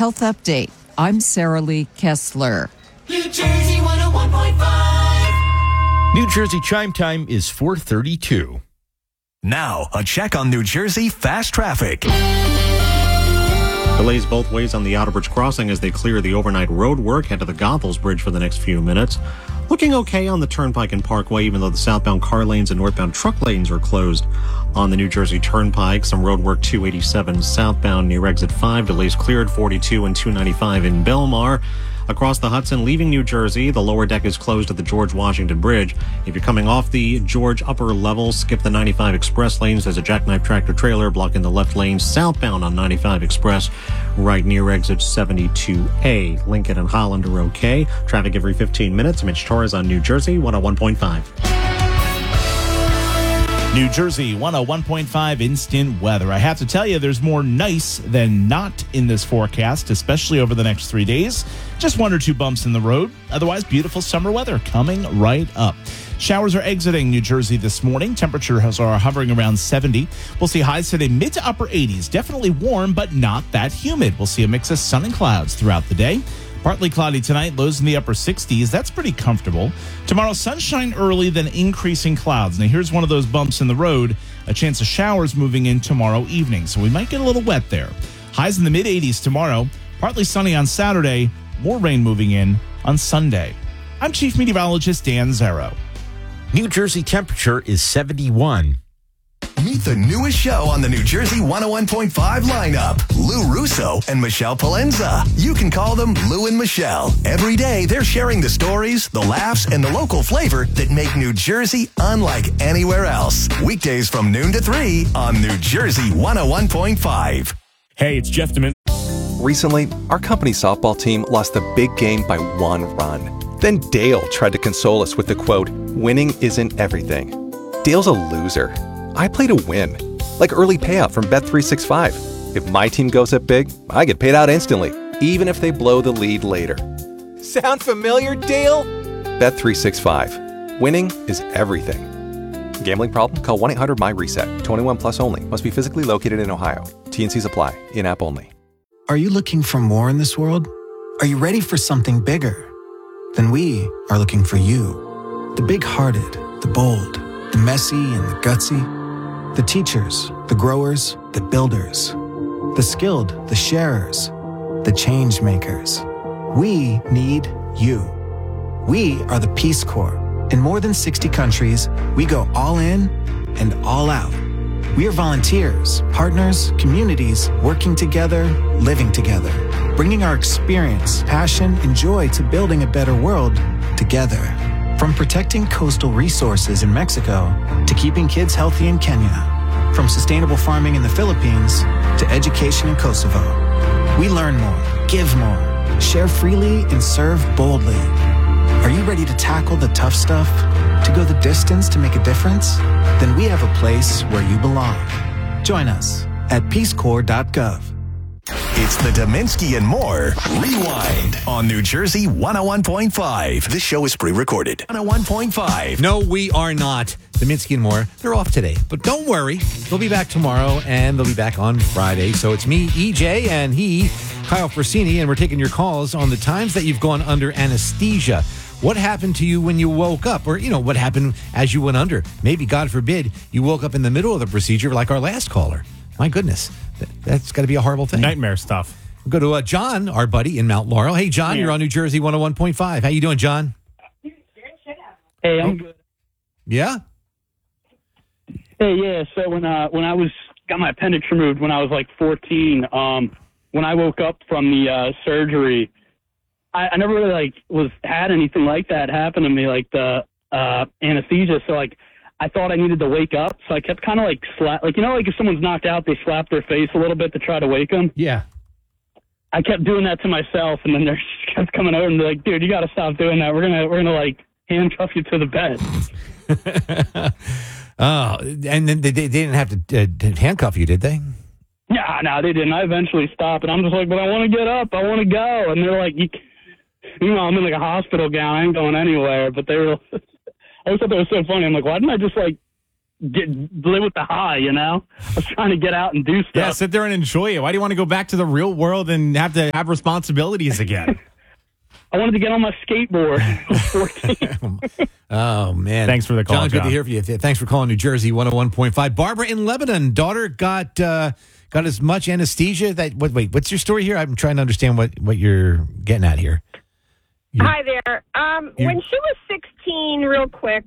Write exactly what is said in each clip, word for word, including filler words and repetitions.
Health Update. I'm Sarah Lee Kessler. New Jersey one oh one point five. New Jersey chime time is four thirty-two. Now, a check on New Jersey fast traffic. Delays both ways on the Outer Bridge crossing as they clear the overnight road work. Head to the Goethals Bridge for the next few minutes. Looking okay on the Turnpike and Parkway, even though the southbound car lanes and northbound truck lanes are closed on the New Jersey Turnpike. Some road work two eighty-seven southbound near exit five. Delays cleared forty-two and two ninety-five in Belmar. Across the Hudson, leaving New Jersey, the lower deck is closed at the George Washington Bridge. If you're coming off the George upper level, skip the ninety-five Express lanes. There's a jackknife tractor trailer blocking the left lane southbound on ninety-five Express, right near exit seventy-two A. Lincoln and Holland are okay. Traffic every fifteen minutes. Mitch Torres on New Jersey one oh one point five. New Jersey one oh one point five instant weather. I have to tell you, there's more nice than not in this forecast, especially over the next three days. Just one or two bumps in the road. Otherwise, beautiful summer weather coming right up. Showers are exiting New Jersey this morning. Temperatures are hovering around seventy. We'll see highs today mid to upper eighties. Definitely warm, but not that humid. We'll see a mix of sun and clouds throughout the day. Partly cloudy tonight, lows in the upper sixties. That's pretty comfortable. Tomorrow, sunshine early, then increasing clouds. Now, here's one of those bumps in the road. A chance of showers moving in tomorrow evening, so we might get a little wet there. Highs in the mid-eighties tomorrow. Partly sunny on Saturday. More rain moving in on Sunday. I'm Chief Meteorologist Dan Zero. New Jersey temperature is seventy-one. Meet the newest show on the New Jersey one oh one point five lineup. Lou Russo and Michelle Palenza. You can call them Lou and Michelle. Every day, they're sharing the stories, the laughs, and the local flavor that make New Jersey unlike anywhere else. Weekdays from noon to three on New Jersey one oh one point five. Hey, it's Jeff Demin. Recently, our company softball team lost a big game by one run. Then Dale tried to console us with the quote, "Winning isn't everything." Dale's a loser. I play to win, like early payout from Bet three sixty-five. If my team goes up big, I get paid out instantly, even if they blow the lead later. Sound familiar, Dale? Bet three sixty-five. Winning is everything. Gambling problem? Call one eight hundred M Y reset. twenty-one plus only. Must be physically located in Ohio. T and Cs apply. In-app only. Are you looking for more in this world? Are you ready for something bigger? Then we are looking for you. The big-hearted, the bold, the messy and the gutsy. The teachers, the growers, the builders, the skilled, the sharers, the change makers. We need you. We are the Peace Corps. In more than sixty countries, we go all in and all out. We are volunteers, partners, communities, working together, living together, bringing our experience, passion, and joy to building a better world together. From protecting coastal resources in Mexico to keeping kids healthy in Kenya. From sustainable farming in the Philippines to education in Kosovo. We learn more, give more, share freely, and serve boldly. Are you ready to tackle the tough stuff? To go the distance to make a difference? Then we have a place where you belong. Join us at peace corps dot gov. It's the Dominski and More Rewind on New Jersey one oh one point five. This show is pre-recorded. one oh one point five. No, we are not. Dominski and More, they're off today. But don't worry, they'll be back tomorrow, and they'll be back on Friday. So it's me, E J, and he, Kyle Forsini, and we're taking your calls on the times that you've gone under anesthesia. What happened to you when you woke up? Or, you know, what happened as you went under? Maybe, God forbid, you woke up in the middle of the procedure like our last caller. My goodness. That's got to be a horrible thing. Nightmare stuff. We'll go to uh, John, our buddy in Mount Laurel. Hey, John, yeah. You're on New Jersey one oh one point five. How you doing, John? Hey, I'm good. Yeah? Hey, yeah. So when uh, when I was got my appendix removed when I was like fourteen, um, when I woke up from the uh, surgery, I, I never really like was had anything like that happen to me, like the uh, anesthesia. So like. I thought I needed to wake up, so I kept kind of like slap, like you know, like if someone's knocked out, they slap their face a little bit to try to wake them. Yeah. I kept doing that to myself, and then they kept coming over and they're like, "Dude, you got to stop doing that. We're gonna, we're gonna like handcuff you to the bed." Oh, and then they, they didn't have to uh, handcuff you, did they? Yeah, no, they didn't. I eventually stopped, and I'm just like, "But I want to get up. I want to go." And they're like, "You, you know, I'm in like a hospital gown. I ain't going anywhere." But they were. I always thought that was so funny. I'm like, why didn't I just, like, get live with the high. You know, I was trying to get out and do stuff. Yeah, sit there and enjoy it. Why do you want to go back to the real world and have to have responsibilities again? I wanted to get on my skateboard. I was fourteen. Oh, man. Thanks for the call, John. Good John. to hear from you. Th- Thanks for calling New Jersey one oh one point five. Barbara in Lebanon. Daughter got uh, got as much anesthesia that. What, wait, what's your story here? I'm trying to understand what, what you're getting at here. You're- Hi there. Um, You- when she was sixteen, real quick,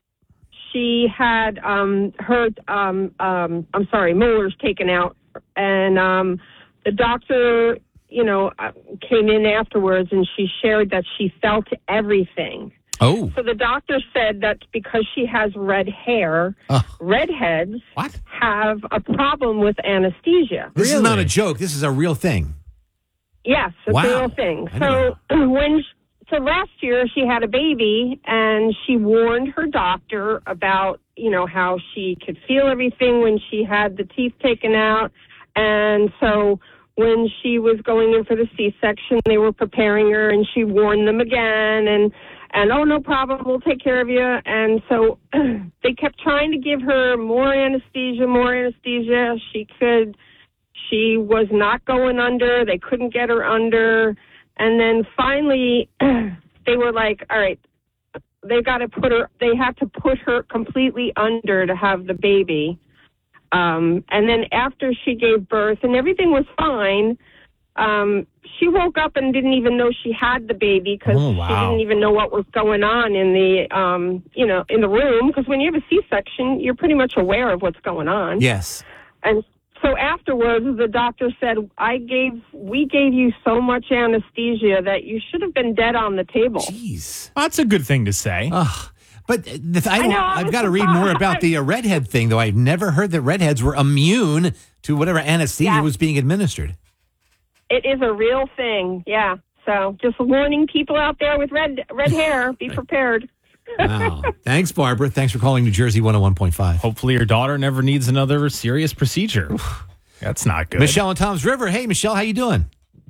she had um, her, um, um, I'm sorry, molars taken out. And um, the doctor, you know, uh, came in afterwards and she shared that she felt everything. Oh. So the doctor said that because she has red hair, Uh. redheads What? have a problem with anesthesia. This is not a joke. This is a real thing. Yes, it's Wow. a real thing. I So when so last year she had a baby and she warned her doctor about, you know, how she could feel everything when she had the teeth taken out. And so when she was going in for the C-section, they were preparing her and she warned them again and and oh, no problem, we'll take care of you. And so they kept trying to give her more anesthesia, more anesthesia. She could She was not going under. They couldn't get her under. And then finally, they were like, all right, they got to put her, they have to put her completely under to have the baby. Um, and then after she gave birth and everything was fine, um, she woke up and didn't even know she had the baby because Oh, she wow. didn't even know what was going on in the, um, you know, in the room. Because when you have a C-section, you're pretty much aware of what's going on. Yes. And so afterwards, the doctor said, I gave, we gave you so much anesthesia that you should have been dead on the table. Jeez. Well, that's a good thing to say. Ugh. But the th- I I don't, know, I I've was got to read more about the uh, redhead thing, though. I've never heard that redheads were immune to whatever anesthesia Yes. was being administered. It is a real thing, yeah. So just warning people out there with red red hair, be prepared. Wow. Thanks, Barbara. Thanks for calling New Jersey one oh one point five. Hopefully your daughter never needs another serious procedure. That's not good. Michelle in Tom's River. Hey, Michelle, how you doing?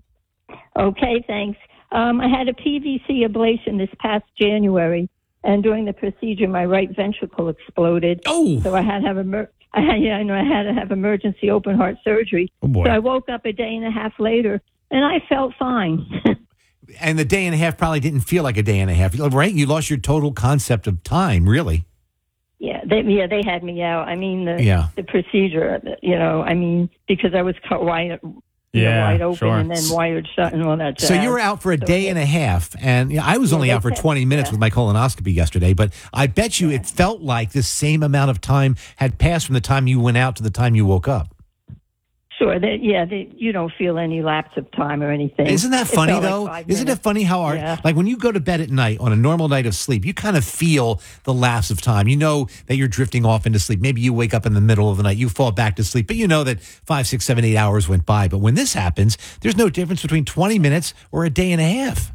Okay, thanks. Um, I had a P V C ablation this past January, and during the procedure, my right ventricle exploded. Oh, so I had to have emer- I had, yeah, I know I had to have emergency open heart surgery. Oh, boy. So I woke up a day and a half later, and I felt fine. And the day and a half probably didn't feel like a day and a half, right? You lost your total concept of time, really. Yeah, they, yeah, they had me out. I mean, the Yeah. the procedure, you know, I mean, because I was cut wide, you know, Yeah, wide open sure. and then wired shut and all that. So you jazz. were out for a So, day yeah. and a half, and you know, I was only Yeah, out for that's it. twenty minutes with my colonoscopy yesterday, but I bet you it felt like the same amount of time had passed from the time you went out to the time you woke up. Sure, that yeah, they, you don't feel any lapse of time or anything. Isn't that It funny, felt like though? five Isn't it minutes. funny how our, Yeah. like when you go to bed at night on a normal night of sleep, you kind of feel the lapse of time. You know that you're drifting off into sleep. Maybe you wake up in the middle of the night, you fall back to sleep, but you know that five, six, seven, eight hours went by. But when this happens, there's no difference between twenty minutes or a day and a half.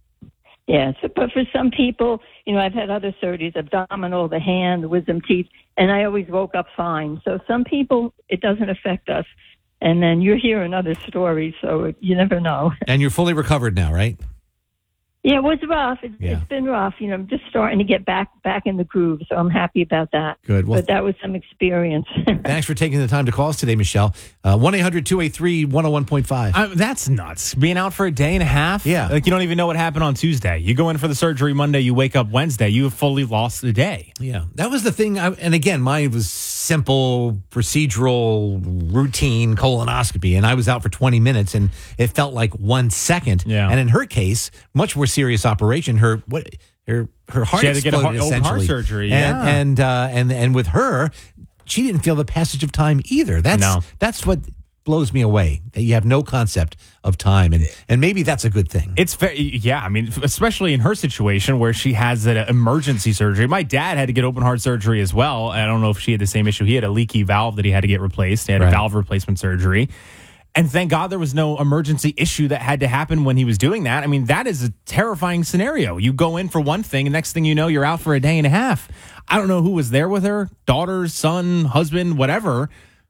Yeah, so, but for some people, you know, I've had other surgeries, abdominal, the hand, the wisdom teeth, and I always woke up fine. So some people, it doesn't affect us. And then you're hearing other stories, so you never know. And you're fully recovered now, right? Yeah, it was rough. It, Yeah. It's been rough. You know, I'm just starting to get back back in the groove, so I'm happy about that. Good. Well, but that was some experience. Thanks for taking the time to call us today, Michelle. Uh, one eight hundred two eight three one oh one point five. I, that's nuts. Being out for a day and a half. Yeah. Like you don't even know what happened on Tuesday. You go in for the surgery Monday, you wake up Wednesday, you have fully lost the day. Yeah, that was the thing. I, and again, mine was simple, procedural, routine colonoscopy, and I was out for twenty minutes, and it felt like one second. Yeah. And in her case, much more serious operation. Her what? Her her heart She had to get a exploded heart- open heart essentially. surgery, And yeah. and uh, and and with her, she didn't feel the passage of time either. That's No. that's what blows me away. That you have no concept of time, and and maybe that's a good thing. It's very, yeah. I mean, especially in her situation where she has an emergency surgery. My dad had to get open heart surgery as well. I don't know if she had the same issue. He had a leaky valve that he had to get replaced. He had Right. a valve replacement surgery. And thank God there was no emergency issue that had to happen when he was doing that. I mean, that is a terrifying scenario. You go in for one thing, and next thing you know, you're out for a day and a half. I don't know who was there with her, daughter, son, husband, whatever.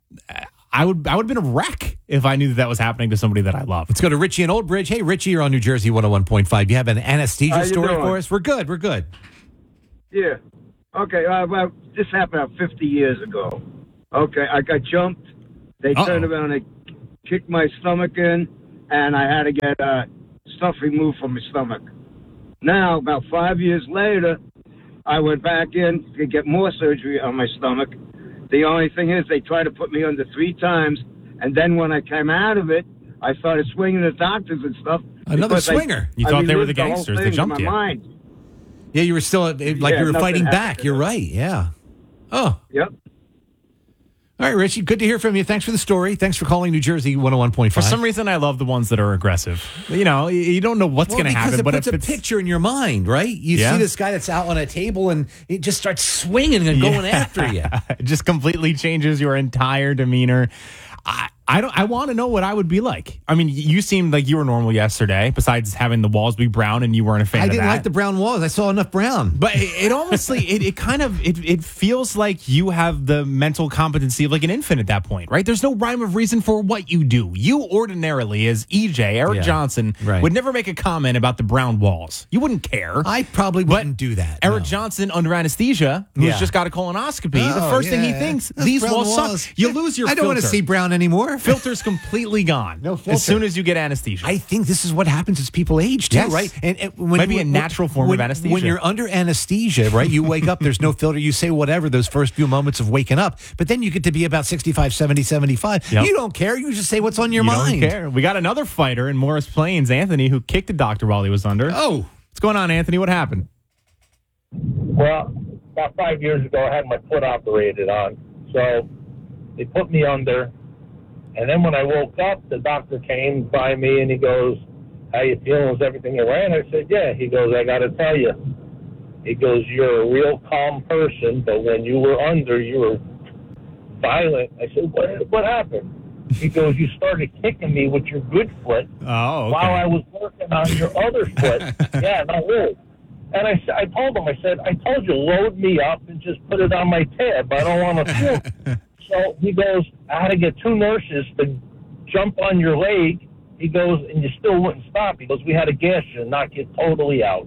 I would I would have been a wreck if I knew that that was happening to somebody that I love. Let's go to Richie in Old Bridge. Hey, Richie, you're on New Jersey one oh one point five. You have an anesthesia How you story doing? for us? We're good. We're good. Yeah. Okay, uh, well, this happened about fifty years ago. Okay, I got jumped. They Uh-oh. turned around and kicked my stomach in, and I had to get uh, stuff removed from my stomach. Now, about five years later, I went back in to get more surgery on my stomach. The only thing is they tried to put me under three times, and then when I came out of it, I started swinging the doctors and stuff. Another because I- swinger. You I thought they were the relived whole gangsters that thing in jumped my you. mind. Yeah, you were still uh, like Yeah, you were nothing fighting happened back. to You're them. right. Yeah. Oh. Yep. All right, Richie. Good to hear from you. Thanks for the story. Thanks for calling New Jersey one oh one point For five. some reason, I love the ones that are aggressive. You know, you- you don't know what's Well, going to because happen, it but puts if a it's picture in your mind, right? You Yeah. see this guy that's out on a table and he just starts swinging and going Yeah. after you. It just completely changes your entire demeanor. I, I don't. I want to know what I would be like. I mean, you seemed like you were normal yesterday. Besides having the walls be brown, and you weren't a fan I of didn't that. like the brown walls. I saw enough brown. But it, it honestly, it, it kind of, it, it feels like you have the mental competency of like an infant at that point, right? There's no rhyme of reason for what you do. You ordinarily, as E J, Eric Yeah, Johnson, right. would never make a comment about the brown walls. You wouldn't care. I probably wouldn't do that. Eric no. Johnson, under anesthesia, who's Yeah. just got a colonoscopy, the Oh, first thing he yeah. thinks, Those these brown walls, walls. suck. You lose your I don't want to filter. see brown anymore. Filter's completely gone. No filter. As soon as you get anesthesia. I think this is what happens as people age too, Yes. right? And, and when Might be a when- natural form of when- anesthesia. When you're under anesthesia, right? You wake up, there's no filter. You say whatever those first few moments of waking up, but then you get to be about sixty-five, seventy, seventy-five. Yep. You don't care. You just say what's on your you mind. don't care. We got another fighter in Morris Plains, Anthony, who kicked a doctor while he was under. Oh. What's going on, Anthony? What happened? Well, about five years ago, I had my foot operated on. So they put me under. And then when I woke up, the doctor came by me and he goes, how you feeling? Is everything all right? I said, yeah. He goes, I got to tell you. He goes, you're a real calm person, but when you were under, you were violent. I said, what, what happened? He goes, you started kicking me with your good foot Oh, okay. while I was working on your other foot. Yeah, not really. And I, s- I told him, I said, I told you, load me up and just put it on my tab. I don't want to feel. So he goes, I had to get two nurses to jump on your leg. He goes, and you still wouldn't stop. He goes, we had to gas you and knock you totally out.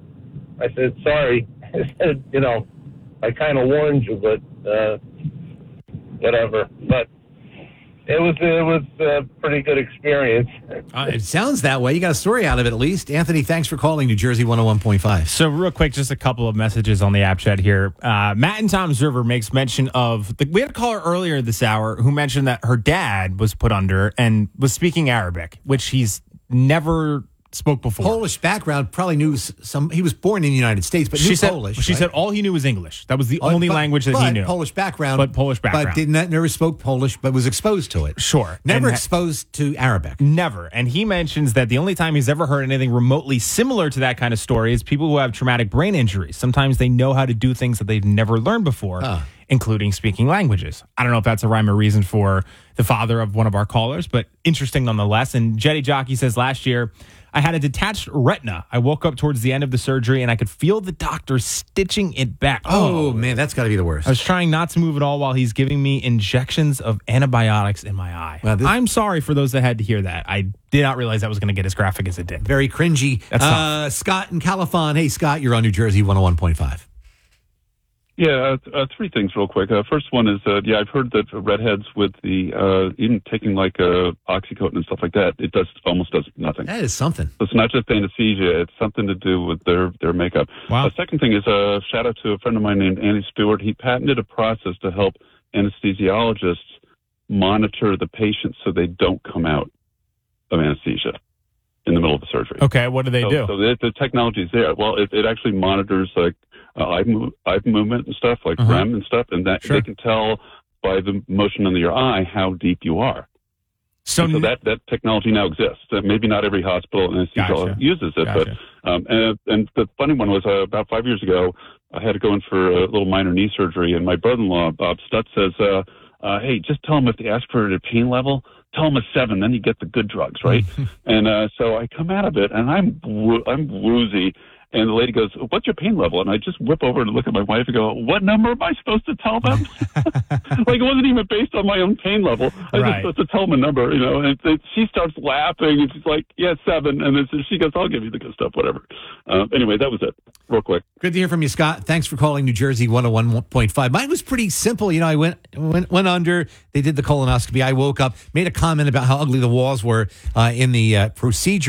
I said, sorry. I said, you know, I kind of warned you, but uh, whatever. But it was it was a pretty good experience. Uh, it sounds that way. You got a story out of it at least. Anthony, thanks for calling New Jersey one oh one point five. So real quick, just a couple of messages on the app chat here. Uh, Matt and Tom's River makes mention of, the, we had a caller earlier this hour who mentioned that her dad was put under and was speaking Arabic, which he's never spoke before. Polish background, probably knew s- some. He was born in the United States, but she knew said, Polish. She right? said all he knew was English. That was the Oh, only but- language that but he knew. Polish background, But Polish background. but did not never spoke Polish, but was exposed to it. Sure. Never And ha- exposed to Arabic. Never. And he mentions that the only time he's ever heard anything remotely similar to that kind of story is people who have traumatic brain injuries. Sometimes they know how to do things that they've never learned before, Huh. including speaking languages. I don't know if that's a rhyme or reason for the father of one of our callers, but interesting nonetheless. And Jetty Jockey says last year, I had a detached retina. I woke up towards the end of the surgery and I could feel the doctor stitching it back. Oh, man, that's got to be the worst. I was trying not to move at all while he's giving me injections of antibiotics in my eye. Well, this- I'm sorry for those that had to hear that. I did not realize that was going to get as graphic as it did. Very cringy. That's uh, Scott in Califon. Hey, Scott, you're on New Jersey one oh one point five. Yeah, uh, uh, three things real quick. Uh, first one is, uh, yeah, I've heard that redheads with the, uh, even taking like uh, oxycodone and stuff like that, it does almost does nothing. That is something. So it's not just anesthesia, it's something to do with their, their makeup. Wow. The second thing is a uh, shout out to a friend of mine named Andy Stewart. He patented a process to help anesthesiologists monitor the patients so they don't come out of anesthesia in the middle of the surgery. Okay, what do they so, do? So the, the technology is there. Well, it, it actually monitors like uh, eye, move, eye movement and stuff, like Uh-huh. R E M and stuff, and that Sure. they can tell by the motion under your eye how deep you are. So, And so that, that technology now exists. Uh, maybe not every hospital and anesthesiologist Gotcha. uses it, Gotcha. but um, and, and the funny one was uh, about five years ago, I had to go in for a little minor knee surgery, and my brother-in-law, Bob Stutz, says, uh, uh, hey, just tell them if they ask for a pain level, tell them a seven, then you get the good drugs, right? and uh, so I come out of it, and I'm wo- I'm woozy, And the lady goes, "What's your pain level?" And I just whip over and look at my wife and go, "What number am I supposed to tell them?" Like, it wasn't even based on my own pain level. I was Right. just supposed to tell them a number, you know. And it, she starts laughing, and she's like, "Yeah, seven." And then she goes, "I'll give you the good stuff, whatever." Uh, anyway, that was it, real quick. Good to hear from you, Scott. Thanks for calling New Jersey one oh one point five. Mine was pretty simple. You know, I went went, went under. They did the colonoscopy. I woke up, made a comment about how ugly the walls were uh, in the uh, procedure.